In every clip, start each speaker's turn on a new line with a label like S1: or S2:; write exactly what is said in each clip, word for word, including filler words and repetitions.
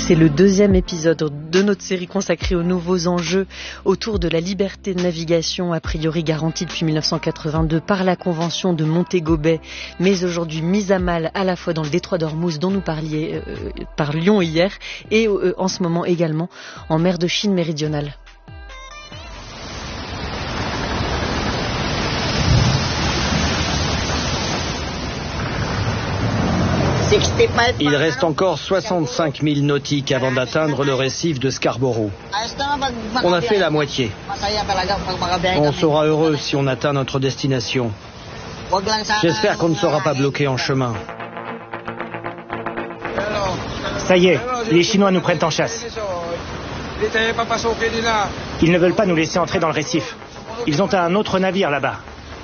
S1: C'est le deuxième épisode de notre série consacrée aux nouveaux enjeux autour de la liberté de navigation, a priori garantie depuis mille neuf cent quatre-vingt-deux par la Convention de Montego Bay, mais aujourd'hui mise à mal à la fois dans le détroit d'Ormuz dont nous parliez, euh, parlions hier et euh, en ce moment également en mer de Chine méridionale.
S2: Il reste encore soixante-cinq milles nautiques avant d'atteindre le récif de Scarborough. On a fait la moitié. On sera heureux si on atteint notre destination. J'espère qu'on ne sera pas bloqué en chemin.
S3: Ça y est, les Chinois nous prennent en chasse. Ils ne veulent pas nous laisser entrer dans le récif. Ils ont un autre navire là-bas.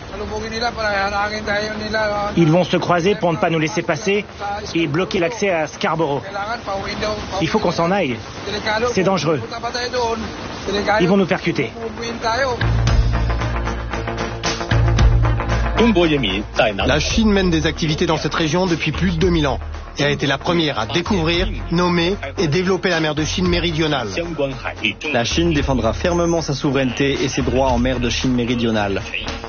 S3: Ils vont se croiser pour ne pas nous laisser passer et bloquer l'accès à Scarborough. Il faut qu'on s'en aille. C'est dangereux. Ils vont nous percuter.
S4: La Chine mène des activités dans cette région depuis plus de deux mille ans et a été la première à découvrir, nommer et développer la mer de Chine méridionale.
S5: La Chine défendra fermement sa souveraineté et ses droits en mer de Chine méridionale.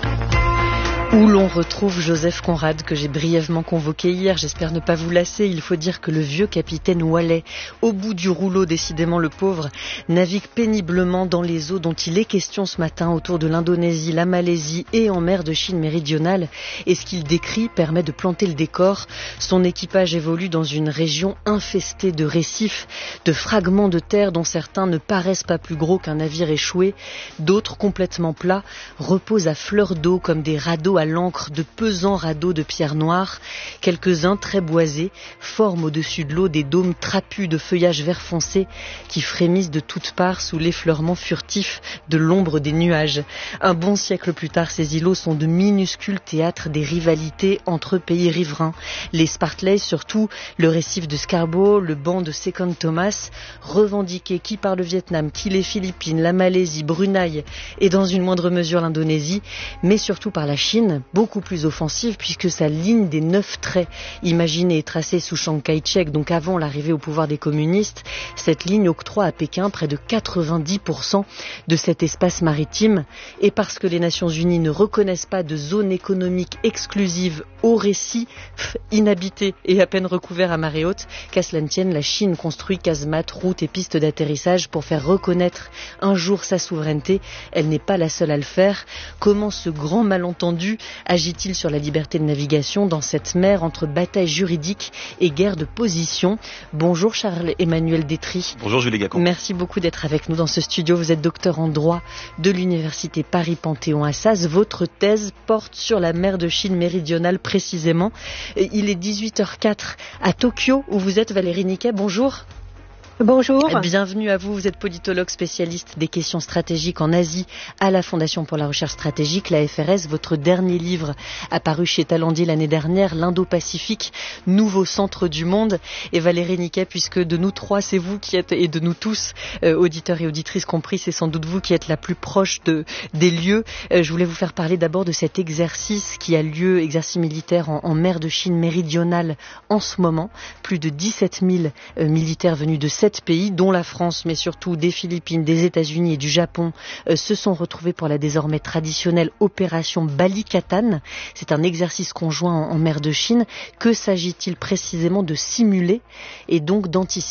S1: Où l'on retrouve Joseph Conrad, que j'ai brièvement convoqué hier. J'espère ne pas vous lasser. Il faut dire que le vieux capitaine Wallet, au bout du rouleau, décidément le pauvre, navigue péniblement dans les eaux dont il est question ce matin autour de l'Indonésie, la Malaisie et en mer de Chine méridionale. Et ce qu'il décrit permet de planter le décor. Son équipage évolue dans une région infestée de récifs, de fragments de terre dont certains ne paraissent pas plus gros qu'un navire échoué. D'autres, complètement plats, reposent à fleur d'eau comme des radeaux à l'encre, de pesants radeaux de pierre noire. Quelques-uns, très boisés, forment au-dessus de l'eau des dômes trapus de feuillage vert foncé qui frémissent de toutes parts sous l'effleurement furtif de l'ombre des nuages. Un bon siècle plus tard, ces îlots sont de minuscules théâtres des rivalités entre pays riverains. Les Spratleys, surtout le récif de Scarborough, le banc de Second Thomas, revendiqués qui par le Vietnam, qui les Philippines, la Malaisie, Brunei et dans une moindre mesure l'Indonésie, mais surtout par la Chine, beaucoup plus offensive puisque sa ligne des neuf traits imaginée et tracée sous Chiang Kai-shek, donc avant l'arrivée au pouvoir des communistes, cette ligne octroie à Pékin près de quatre-vingt-dix pour cent de cet espace maritime. Et parce que les Nations Unies ne reconnaissent pas de zone économique exclusive au récif inhabité et à peine recouvert à marée haute, qu'à cela ne tienne, la Chine construit casemates, routes et pistes d'atterrissage pour faire reconnaître un jour sa souveraineté. Elle n'est pas la seule à le faire. Comment ce grand malentendu agit-il sur la liberté de navigation dans cette mer entre bataille juridique et guerre de position? Bonjour Charles-Emmanuel Détry.
S6: Bonjour Julie Gacon.
S1: Merci beaucoup d'être avec nous dans ce studio. Vous êtes docteur en droit de l'université Paris-Panthéon-Assas. Votre thèse porte sur la mer de Chine méridionale précisément. Il est dix-huit heures quatre à Tokyo où vous êtes, Valérie Niquet. Bonjour.
S7: Bonjour.
S1: Bienvenue à vous. Vous êtes politologue spécialiste des questions stratégiques en Asie à la Fondation pour la recherche stratégique, la F R S. Votre dernier livre apparu chez Talendier l'année dernière, l'Indo-Pacifique, nouveau centre du monde. Et Valérie Niquet, puisque de nous trois, c'est vous qui êtes, et de nous tous, euh, auditeurs et auditrices compris, c'est sans doute vous qui êtes la plus proche de, des lieux. Euh, je voulais vous faire parler d'abord de cet exercice qui a lieu, exercice militaire en, en mer de Chine méridionale en ce moment. Plus de dix-sept mille euh, militaires venus de sept pays, dont la France, mais surtout des Philippines, des États-Unis et du Japon, euh, se sont retrouvés pour la désormais traditionnelle opération Balikatan. C'est un exercice conjoint en, en mer de Chine. Que s'agit-il précisément de simuler et donc d'anticiper ?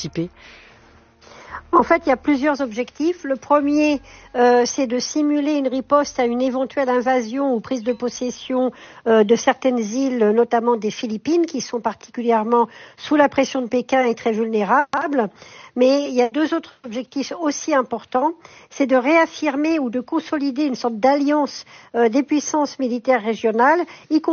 S7: En fait, il y a plusieurs objectifs. Le premier, euh, c'est de simuler une riposte à une éventuelle invasion ou prise de possession euh, de certaines îles, notamment des Philippines, qui sont particulièrement sous la pression de Pékin et très vulnérables. Mais il y a deux autres objectifs aussi importants. C'est de réaffirmer ou de consolider une sorte d'alliance euh, des puissances militaires régionales, y compris